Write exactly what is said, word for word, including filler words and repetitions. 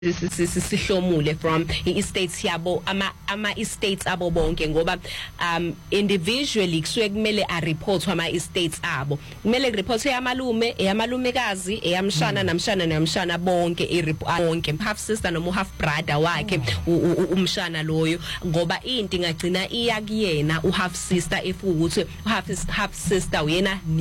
sihlomule from i-estates yabo ama ama estates abo bonke ngoba um individually kusuke kumele a report ama estates abo kumele report eyamalume eyamalumekazi eyamshana namshana namshana bonke bonke half sister noma half brother wakhe umshana loyo ngoba into ingagcina iya kuyena u half sister if ukuthi half half sister uyena